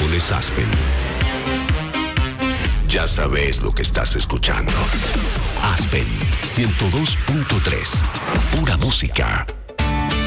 pones Aspen. Ya sabes lo que estás escuchando. Aspen 102.3. Pura música.